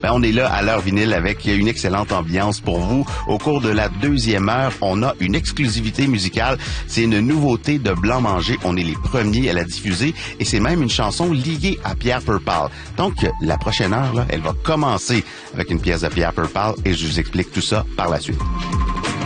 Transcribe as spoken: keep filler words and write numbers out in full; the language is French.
Ben, on est là à l'heure vinyle avec une excellente ambiance pour vous. Au cours de la deuxième heure, on a une exclusivité musicale. C'est une nouveauté de Blanc Manger. On est les premiers à la diffuser et c'est même une chanson liée à Pierre Purpall. Donc, la prochaine heure, là, elle va commencer avec une pièce de Pierre Purpall et je vous explique tout ça par la suite.